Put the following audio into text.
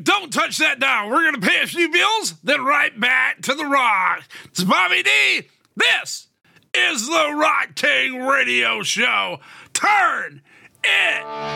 don't touch that dial. We're going to pay a few bills, then right back to the rock. It's Bobby D. This is the Rock King Radio Show. Turn it